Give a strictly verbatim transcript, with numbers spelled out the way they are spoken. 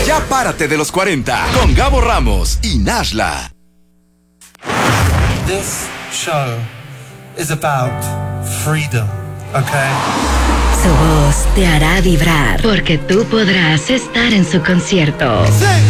Ya párate de los cuarenta con Gabo Ramos y Nashla. This show is about freedom, okay? Su voz te hará vibrar porque tú podrás estar en su concierto. Sí.